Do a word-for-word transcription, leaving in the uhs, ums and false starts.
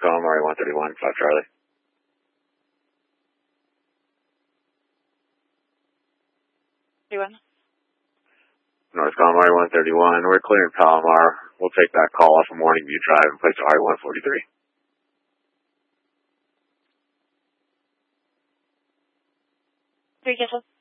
Calamari one thirty-one, five Charlie. thirty-one. North Calamari one thirty-one, we're clearing Palomar. We'll take that call off of Morning View Drive and place R one forty-three. Three, cancel.